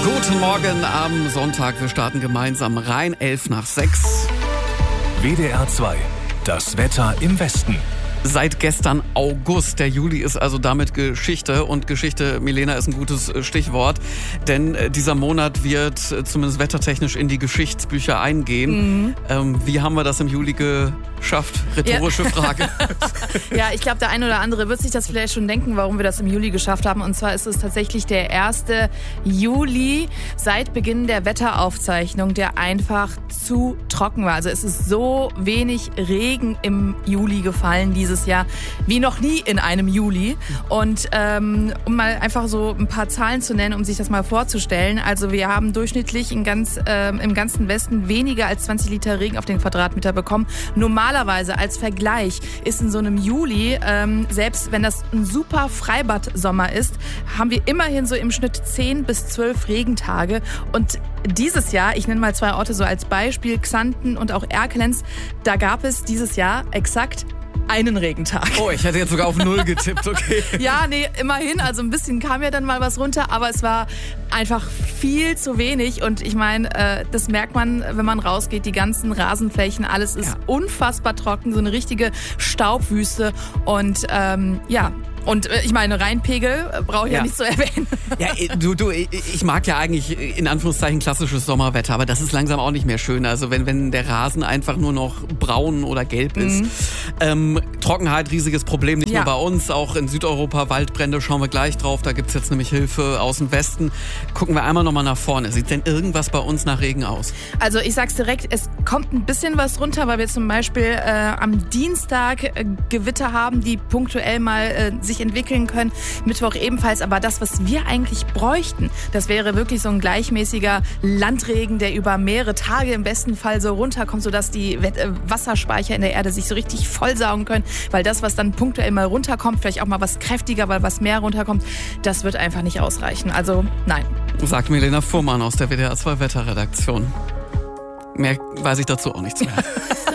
Guten Morgen am Sonntag. Wir starten gemeinsam rein 6:11. WDR 2. Das Wetter im Westen. Seit gestern August. Der Juli ist also damit Geschichte. Und Geschichte, Milena, ist ein gutes Stichwort. Denn dieser Monat wird zumindest wettertechnisch in die Geschichtsbücher eingehen. Wie haben wir das im Juli geschafft? Rhetorische Frage. Ja, ich glaube, der eine oder andere wird sich das vielleicht schon denken, warum wir das im Juli geschafft haben. Und zwar ist es tatsächlich der 1. Juli seit Beginn der Wetteraufzeichnung, der einfach zu trocken war. Also es ist so wenig Regen im Juli gefallen dieses Jahr wie noch nie in einem Juli. Und um mal einfach so ein paar Zahlen zu nennen, um sich das mal vorzustellen. Also wir haben durchschnittlich im ganzen Westen weniger als 20 Liter Regen auf den Quadratmeter bekommen. Normalerweise als Vergleich ist in so einem Juli, selbst wenn das ein super Freibad-Sommer ist, haben wir immerhin so im Schnitt 10 bis 12 Regentage. Und dieses Jahr, ich nenne mal 2 Orte so als Beispiel, Xanten und auch Erkelenz, da gab es dieses Jahr exakt einen Regentag. Oh, ich hätte jetzt sogar auf 0 getippt, okay. Ja, nee, immerhin, also ein bisschen kam ja dann mal was runter, aber es war einfach viel zu wenig und ich meine, das merkt man, wenn man rausgeht, die ganzen Rasenflächen, alles ist unfassbar trocken, so eine richtige Staubwüste und Und ich meine, Rheinpegel brauche ich ja nicht zu erwähnen. Ja, ich mag ja eigentlich in Anführungszeichen klassisches Sommerwetter, aber das ist langsam auch nicht mehr schön. Also wenn der Rasen einfach nur noch braun oder gelb ist. Trockenheit, riesiges Problem, nicht nur bei uns, auch in Südeuropa, Waldbrände, schauen wir gleich drauf. Da gibt's jetzt nämlich Hilfe aus dem Westen. Gucken wir einmal nochmal nach vorne. Sieht denn irgendwas bei uns nach Regen aus? Also ich sag's direkt, es kommt ein bisschen was runter, weil wir zum Beispiel am Dienstag Gewitter haben, die punktuell mal sich entwickeln können. Mittwoch ebenfalls. Aber das, was wir eigentlich bräuchten, das wäre wirklich so ein gleichmäßiger Landregen, der über mehrere Tage im besten Fall so runterkommt, sodass die Wasserspeicher in der Erde sich so richtig vollsaugen können. Weil das, was dann punktuell mal runterkommt, vielleicht auch mal was kräftiger, weil was mehr runterkommt, das wird einfach nicht ausreichen. Also nein. Sagt Milena Fuhrmann aus der WDR 2 Wetterredaktion. Mehr weiß ich dazu auch nichts mehr.